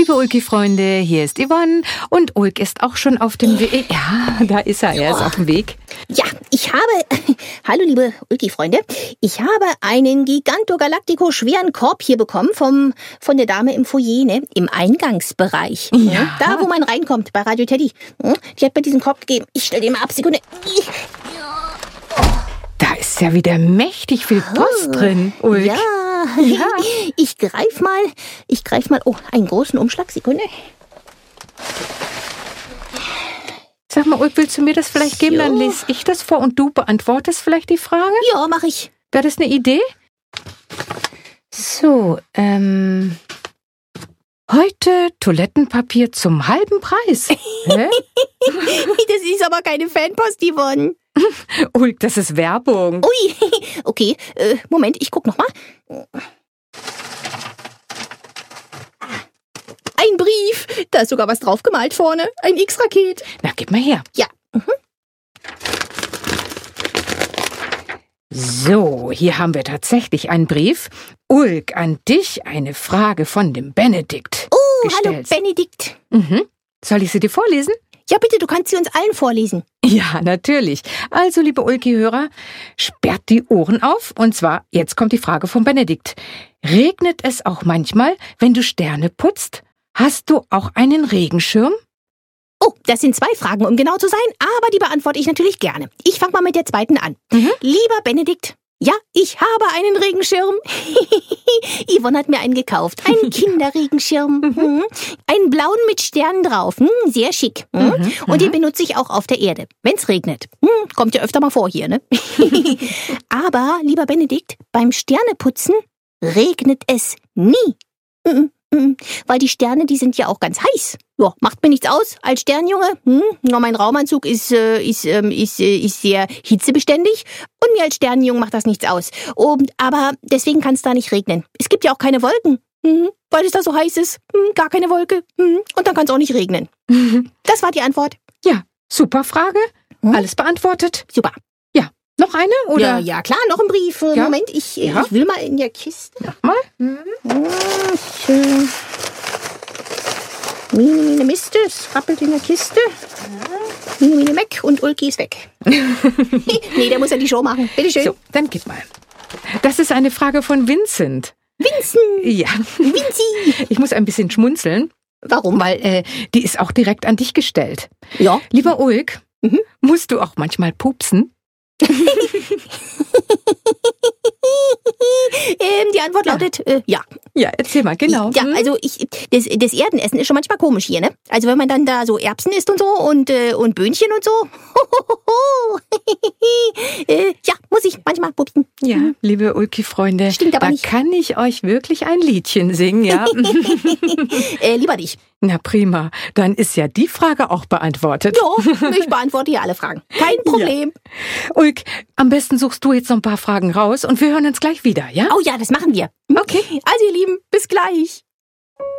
Liebe Ulki-Freunde, hier ist Yvonne und Ulk ist auch schon auf dem Weg. Ja, da ist er, er ist auf dem Weg. Ja, hallo liebe Ulki-Freunde, ich habe einen Gigantogalactico schweren Korb hier bekommen von der Dame im Foyer, ne? Im Eingangsbereich. Ja. Da, wo man reinkommt, bei Radio Teddy. Die hat mir diesen Korb gegeben. Ich stelle den mal ab, Sekunde. Da ist ja wieder mächtig viel Post drin, Ulk. Ja. Ich greif mal. Oh, einen großen Umschlag, Sekunde. Sag mal, Ulk, willst du mir das vielleicht geben? Jo. Dann lese ich das vor und du beantwortest vielleicht die Frage? Ja, mach ich. Wäre das eine Idee? So, heute Toilettenpapier zum halben Preis. Hä? Das ist aber keine Fanpost, Yvonne. Ulk, das ist Werbung. Ui, okay, Moment, ich guck noch mal. Ein Brief, da ist sogar was draufgemalt vorne, ein X-Raket. Na, gib mal her. Ja. So, hier haben wir tatsächlich einen Brief. Ulk, an dich eine Frage von dem Benedikt. Hallo Benedikt. Soll ich sie dir vorlesen? Ja, bitte, du kannst sie uns allen vorlesen. Ja, natürlich. Also, liebe Ulki-Hörer, sperrt die Ohren auf. Und zwar, jetzt kommt die Frage von Benedikt. Regnet es auch manchmal, wenn du Sterne putzt? Hast du auch einen Regenschirm? Oh, das sind 2 Fragen, um genau zu sein, aber die beantworte ich natürlich gerne. Ich fange mal mit der zweiten an. Lieber Benedikt, ja, ich habe einen Regenschirm. Yvonne hat mir einen gekauft. Einen Kinderregenschirm. Einen blauen mit Sternen drauf. Sehr schick. Und den benutze ich auch auf der Erde, wenn es regnet. Kommt ja öfter mal vor hier, ne? Aber, lieber Benedikt, beim Sterneputzen regnet es nie. Weil die Sterne, die sind ja auch ganz heiß. Ja, macht mir nichts aus als Sternjunge. Ja, mein Raumanzug ist sehr hitzebeständig und mir als Sternjunge macht das nichts aus. Aber deswegen kann es da nicht regnen. Es gibt ja auch keine Wolken, weil es da so heiß ist. Gar keine Wolke. Und dann kann es auch nicht regnen. Das war die Antwort. Ja, super Frage. Alles beantwortet. Super. Ja, noch eine? Oder? Ja, klar, noch ein Brief. Ja. Moment, ich will mal in der Kiste. Mach mal. Mine Miste, es rappelt in der Kiste. Mine Mac und Ulki ist weg. Nee, der muss ja die Show machen. Bitteschön. So, dann gib mal. Das ist eine Frage von Vincent. Vincent! Ja. Vinci! Ich muss ein bisschen schmunzeln. Warum? Weil die ist auch direkt an dich gestellt. Ja. Lieber Ulk, musst du auch manchmal pupsen? Die Antwort lautet ja. Ja, erzähl mal, genau. Ja, also das Erdenessen ist schon manchmal komisch hier, ne? Also wenn man dann da so Erbsen isst und so und Böhnchen und so. Ja, muss ich manchmal pupsen. Ja, liebe Ulki-Freunde, Stimmt aber da nicht. kann ich euch wirklich ein Liedchen singen, ja? Lieber dich. Na prima, dann ist ja die Frage auch beantwortet. Ja, ich beantworte hier alle Fragen. Kein Problem. Ja. Ulk, am besten suchst du jetzt noch ein paar Fragen raus und wir hören uns gleich wieder, ja? Oh ja, das machen wir. Okay. Also ihr Lieben, bis gleich.